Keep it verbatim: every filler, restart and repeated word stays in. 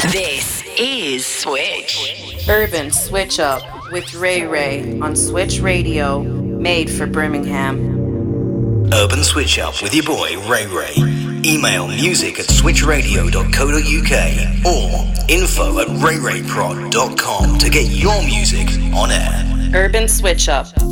This is Switch. Urban Switch Up with Ray Ray on Switch Radio, made for Birmingham. Urban Switch Up with your boy Ray Ray. Email music at switch radio dot co dot uk or info at ray ray prod dot com to get your music on air. Urban Switch Up